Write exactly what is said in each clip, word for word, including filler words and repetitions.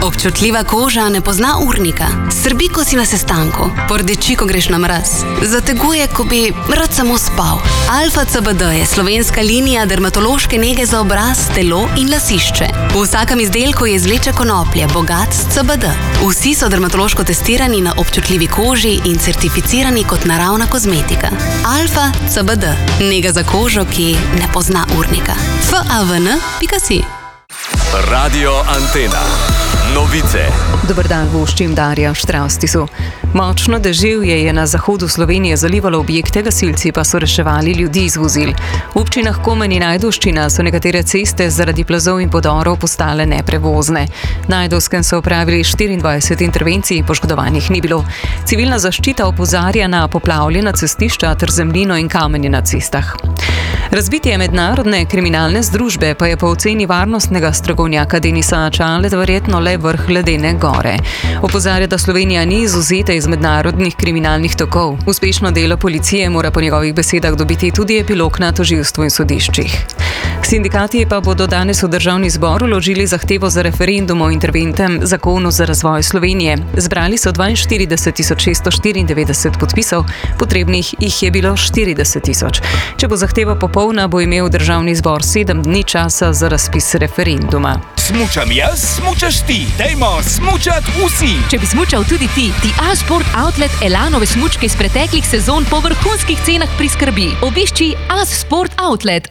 Občutljiva koža ne pozna urnika. Srbi, ko si na sestanku. Pordeči, ko greš na mraz. Zateguje, ko bi rad samo spal. Alfa C B D je slovenska linija dermatološke nege za obraz, telo in lasišče. V vsakem izdelku je izvleček konoplje, bogat s C B D. Vsi so dermatološko testirani na občutljivi koži in certificirani kot naravna kozmetika. Alfa C B D. Nega za kožo, ki ne pozna urnika. F A V N pika si. Radio Antena. Novice. Dober dan, voščim Darja Štraustisu. Močno deževje je na zahodu Slovenije zalivalo objekte, gasilci pa so reševali ljudi iz vozil. V občinah Komen in Ajdovščina so nekatere ceste zaradi plazov in podorov postale neprevozne. Na Ajdovskem so opravili štiriindvajset intervencij, poškodovanih ni bilo. Civilna zaščita opozarja na poplavljena cestišča ter zemljino in kamenje na cestah. Razbitje mednarodne kriminalne združbe pa je po oceni varnostnega strokovnjaka Denisa Čaleta verjetno le vrh ledene gore. Opozarja, da Slovenija ni izvzeta iz mednarodnih kriminalnih tokov. Uspešno delo policije mora po njegovih besedah dobiti tudi epilog na tožilstvu in sodiščih. Sindikati pa bodo danes v Državni zbor vložili zahtevo za referendum o interventnem zakonu za razvoj Slovenije. Zbrali so dvainštirideset tisoč šeststo štiriindevetdeset podpisov, potrebnih jih je bilo štirideset tisoč. Če bo zahteva popolna, bo imel Državni zbor sedem dni časa za razpis referenduma. Smučam jaz, smučaš ti. Dajmo smučat vsi. Če bi smučal tudi ti, ti A-Sport Outlet Elanove smučke iz preteklih sezon po vrhunskih cenah priskrbi. Obišči A-Sport Outlet.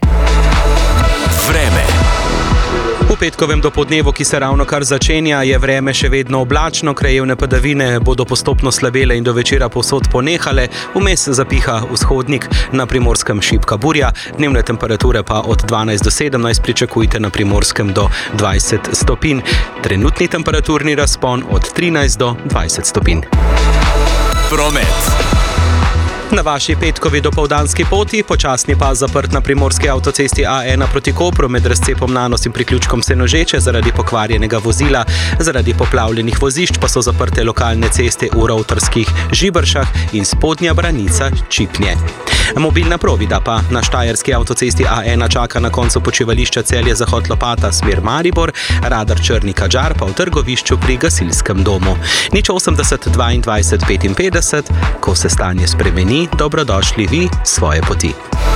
Vreme. V petkovem dopoldnevu, ki se ravno kar začenja, je vreme še vedno oblačno, krajevne padavine bodo postopno slabele in do večera povsod ponehale, vmes zapiha vzhodnik, na Primorskem šibka burja, dnevne temperature pa od dvanajst do sedemnajst pričakujte na Primorskem do dvajset stopinj. Trenutni temperaturni razpon od trinajst do dvajset stopinj. Promet. Na vaši petkovi dopoldanski poti, počasni pas zaprt na primorski avtocesti A ena proti Kopru med razcepom Nanos in priključkom Senožeče zaradi pokvarjenega vozila. Zaradi poplavljenih vozišč pa so zaprte lokalne ceste v Rovtarskih Žibršah in spodnja branica Čipnje. Mobilna provida pa na štajerski avtocesti A ena čaka na koncu počivališča Celje-Zahod Lopata smer Maribor, radar Črni Kadžar pa v trgovišču pri gasilskem domu. Nič osemdeset dvaindvajset petinpetdeset, ko se stanje spremeni, dobrodošli vi svoje poti.